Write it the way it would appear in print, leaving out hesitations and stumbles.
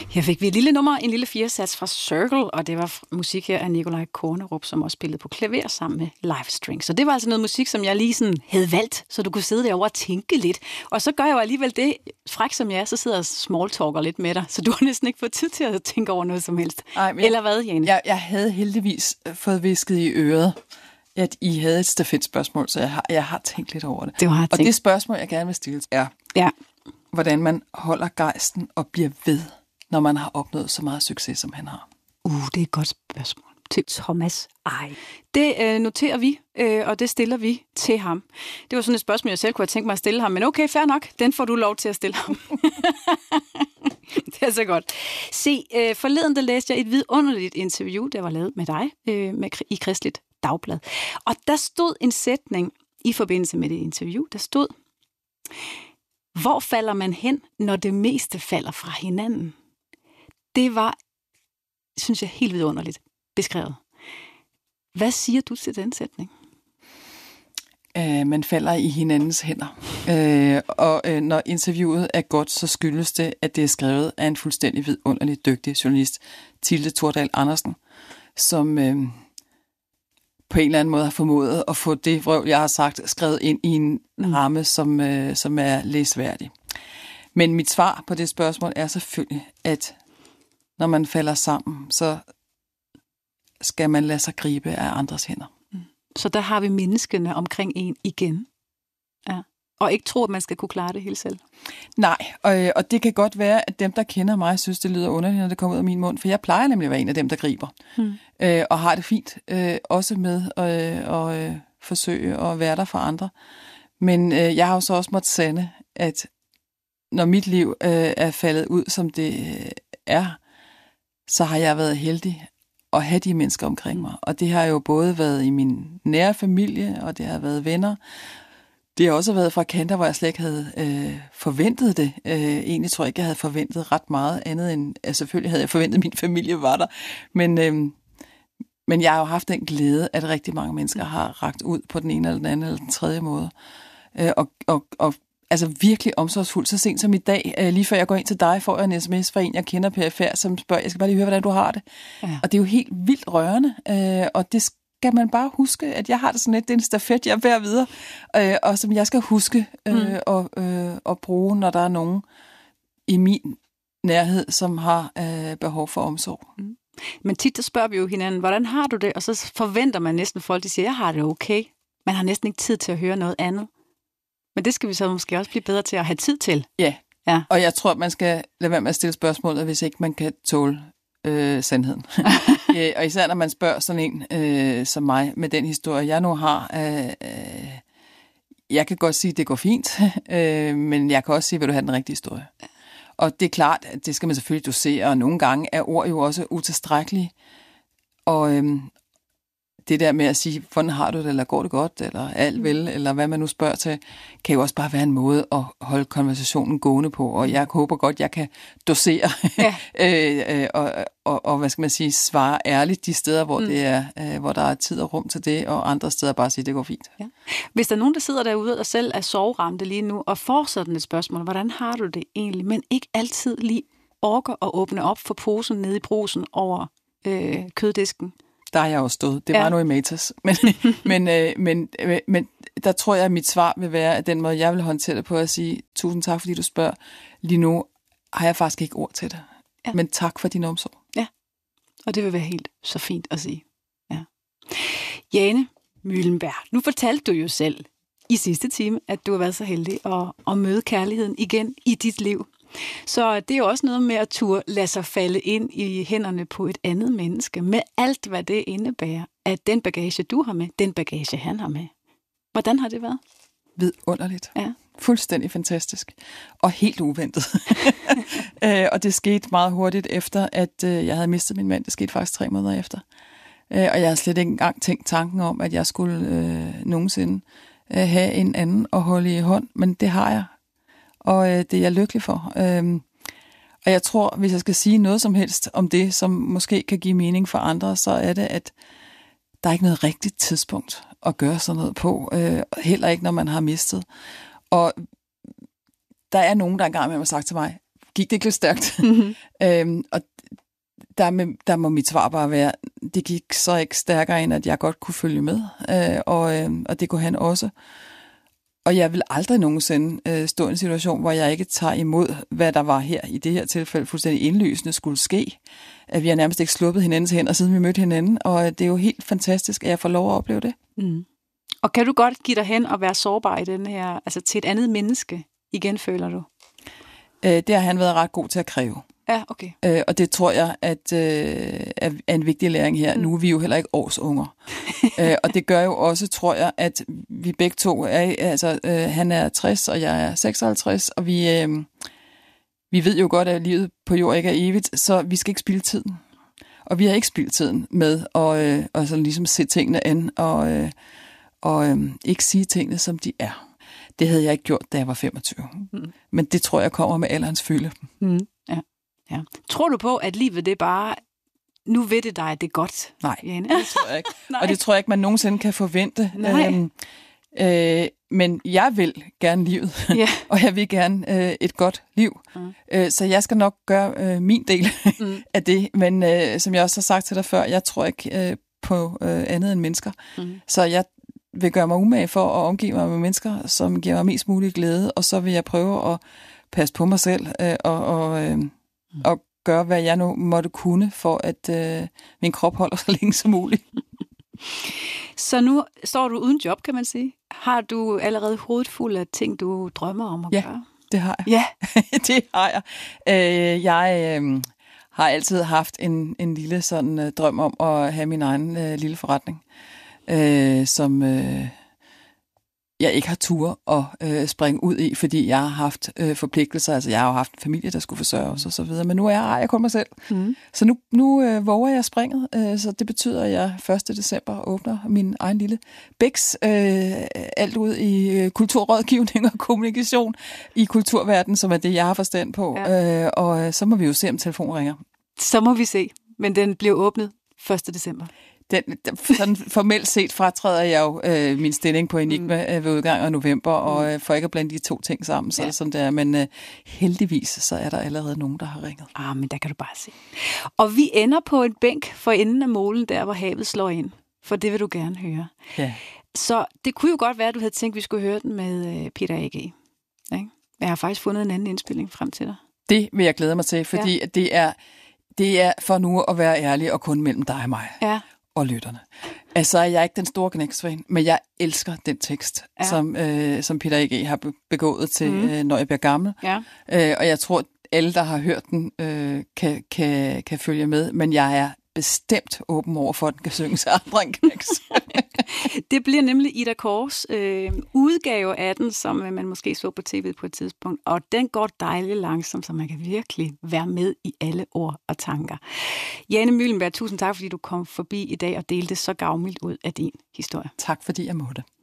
Her fik vi et lille nummer, en lille 4-sats fra Circle, og det var musik her af Nikolaj Kornerup, som også spillede på klaver sammen med Live String. Så det var altså noget musik, som jeg lige sådan havde valgt, så du kunne sidde derovre og tænke lidt. Og så gør jeg jo alligevel det, fræk som jeg er, så sidder jeg og smalltalker lidt med dig, så du har næsten ikke fået tid til at tænke over noget som helst. Eller hvad, Jane? Jeg havde heldigvis fået visket i øret, at I havde et stafetspørgsmål, så jeg har tænkt lidt over det. Og det spørgsmål, jeg gerne vil stille, er, hvordan man holder gejsten og bliver ved, når man har opnået så meget succes, som han har. Det er et godt spørgsmål til Thomas Eje. Det noterer vi, og det stiller vi til ham. Det var sådan et spørgsmål, jeg selv kunne have tænkt mig at stille ham, men okay, fair nok, den får du lov til at stille ham. Det er så godt. Se, forleden der læste jeg et vidunderligt interview, der var lavet med dig i Kristeligt Dagblad. Og der stod en sætning i forbindelse med det interview, der stod: hvor falder man hen, når det meste falder fra hinanden? Det var, synes jeg, helt vidunderligt beskrevet. Hvad siger du til den sætning? Man falder i hinandens hænder. Når interviewet er godt, så skyldes det, at det er skrevet af en fuldstændig vidunderlig dygtig journalist, Tilde Tordal Andersen, som på en eller anden måde har formået at få det vrøvl, jeg har sagt, skrevet ind i en ramme, som er læsværdig. Men mit svar på det spørgsmål er selvfølgelig, at når man falder sammen, så skal man lade sig gribe af andres hænder. Så der har vi menneskene omkring en igen. Ja. Og ikke tro, at man skal kunne klare det hele selv. Nej, og det kan godt være, at dem, der kender mig, synes, det lyder underligt, når det kommer ud af min mund. For jeg plejer nemlig at være en af dem, der griber. Og har det fint. Også med at forsøge at være der for andre. Men jeg har jo så også måttet sande, at når mit liv er faldet ud, som det er, så har jeg været heldig at have de mennesker omkring mig. Og det har jo både været i min nære familie, og det har været venner. Det har også været fra kanter, hvor jeg slet ikke havde forventet det. Egentlig tror jeg ikke, jeg havde forventet ret meget andet end... Altså, selvfølgelig havde jeg forventet, at min familie var der. Men jeg har jo haft den glæde, at rigtig mange mennesker har rakt ud på den ene eller den anden eller den tredje måde. Og altså virkelig omsorgsfuldt. Så sent som i dag, lige før jeg går ind til dig, får jeg en sms fra en, jeg kender perifær, som spørger, jeg skal bare lige høre, hvordan du har det. Ja. Og det er jo helt vildt rørende, og det skal man bare huske, at jeg har det sådan lidt, det er en stafet, jeg bærer videre, og som jeg skal huske at bruge, når der er nogen i min nærhed, som har behov for omsorg. Men tit, der spørger vi jo hinanden, hvordan har du det? Og så forventer man næsten folk, de siger, jeg har det okay. Man har næsten ikke tid til at høre noget andet. Men det skal vi så måske også blive bedre til at have tid til. Ja. Og jeg tror, man skal lade være med at stille spørgsmålet, hvis ikke man kan tåle sandheden. Og især når man spørger sådan en som mig, med den historie, jeg nu har. Jeg kan godt sige, at det går fint, men jeg kan også sige, at du har den rigtige historie. Og det er klart, at det skal man selvfølgelig dosere, og nogle gange er ord jo også utilstrækkelige. Og det der med at sige, hvordan har du det, eller går det godt, eller alt vel, eller hvad man nu spørger til, kan jo også bare være en måde at holde konversationen gående på. Og jeg håber godt, jeg kan dosere og hvad skal man sige, svare ærligt de steder, hvor det er, hvor der er tid og rum til det, og andre steder bare sige, det går fint. Ja. Hvis der er nogen, der sidder derude og selv er sorgramte lige nu, og får sådan et spørgsmål, hvordan har du det egentlig, men ikke altid lige orker at åbne op for posen nede i brusen over køddisken. Der har jeg også stået. Det var nu i Matas. Men der tror jeg, at mit svar vil være, at den måde, jeg vil håndtere det på, at sige, tusind tak, fordi du spørger. Lige nu har jeg faktisk ikke ord til det. Ja. Men tak for din omsorg. Ja, og det vil være helt så fint at sige. Ja. Jane Møhlenberg, nu fortalte du jo selv i sidste time, at du har været så heldig at møde kærligheden igen i dit liv. Så det er jo også noget med at turde lade sig falde ind i hænderne på et andet menneske, med alt, hvad det indebærer, at den bagage, du har med, den bagage, han har med. Hvordan har det været? Vidunderligt. Ja. Fuldstændig fantastisk. Og helt uventet. Og det skete meget hurtigt efter, at jeg havde mistet min mand. Det skete faktisk 3 måneder efter. Og jeg havde slet ikke engang tænkt tanken om, at jeg skulle nogensinde have en anden at holde i hånd. Men det har jeg. Og det er jeg lykkelig for. Og jeg tror, hvis jeg skal sige noget som helst om det, som måske kan give mening for andre, så er det, at der er ikke noget rigtigt tidspunkt at gøre sådan noget på. Heller ikke, når man har mistet. Og der er nogen, der engang har sagt til mig, gik det ikke lidt stærkt. Og der må mit svar bare være, det gik så ikke stærkere end, at jeg godt kunne følge med, og det kunne han også. Og jeg vil aldrig nogensinde stå i en situation, hvor jeg ikke tager imod, hvad der var her i det her tilfælde fuldstændig indlysende skulle ske. At vi har nærmest ikke sluppet hinandens hænder, siden vi mødte hinanden, og det er jo helt fantastisk, at jeg får lov at opleve det. Og kan du godt give dig hen og være sårbar i den her, altså til et andet menneske igen, føler du? Det har han været ret god til at kræve. Ja, okay. Og det tror jeg, at er en vigtig læring her. Nu er vi jo heller ikke årsunger. Og det gør jo også, tror jeg, at vi begge to er, altså han er 60, og jeg er 56, og vi ved jo godt, at livet på jord ikke er evigt, så vi skal ikke spilde tiden. Og vi har ikke spildt tiden med at sådan ligesom se tingene an, og ikke sige tingene, som de er. Det havde jeg ikke gjort, da jeg var 25. Men det tror jeg kommer med alderens fylde. Ja. Tror du på, at livet det er bare, nu ved det dig, at det er godt? Nej, det tror jeg ikke. Og det tror jeg ikke, man nogensinde kan forvente. Men jeg vil gerne livet, og jeg vil gerne et godt liv. Så jeg skal nok gøre min del af det. Men som jeg også har sagt til dig før, jeg tror ikke på andet end mennesker. Så jeg vil gøre mig umage for at omgive mig med mennesker, som giver mig mest mulig glæde, og så vil jeg prøve at passe på mig selv og gøre, hvad jeg nu måtte kunne, for at min krop holder så længe som muligt. Så nu står du uden job, kan man sige. Har du allerede hovedet fuld af ting, du drømmer om at gøre? Det har jeg. Ja, det har jeg. Jeg har altid haft en lille sådan drøm om at have min egen lille forretning, som jeg ikke har tur at springe ud i, fordi jeg har haft forpligtelser. Altså, jeg har jo haft en familie, der skulle forsørge os og så videre, men nu ejer jeg kun mig selv. Så nu våger jeg springet, så det betyder, at jeg 1. december åbner min egen lille bæks, alt ud i kulturrådgivning og kommunikation i kulturverdenen, som er det, jeg har forstand på. Ja. Og så må vi jo se, om telefonen ringer. Så må vi se, men den bliver åbnet 1. december. Sådan formelt set fratræder jeg jo min stilling på Enigma ved udgangen af november, og for ikke at blande de to ting sammen, så er det sådan der. Men heldigvis, så er der allerede nogen, der har ringet. Men der kan du bare se. Og vi ender på en bænk for enden af molen, der hvor havet slår ind. For det vil du gerne høre. Ja. Så det kunne jo godt være, at du havde tænkt, at vi skulle høre den med Peter A.G. Ikke? Jeg har faktisk fundet en anden indspilling frem til dig. Det vil jeg glæde mig til, fordi det er for nu at være ærlig og kun mellem dig og mig. Ja. Og lytterne. Altså, jeg er ikke den store knæksfan, men jeg elsker den tekst, som Peter A.G. har begået til Når jeg bliver gammel. Ja. Og jeg tror, alle, der har hørt den, kan følge med, men jeg er bestemt åben over for, at den kan synges af andre end knæks. Det bliver nemlig Ida Kors udgave af den, som man måske så på tv på et tidspunkt, og den går dejligt langsomt, så man kan virkelig være med i alle ord og tanker. Jane Møhlenberg, tusind tak, fordi du kom forbi i dag og delte så gavmildt ud af din historie. Tak, fordi jeg måtte.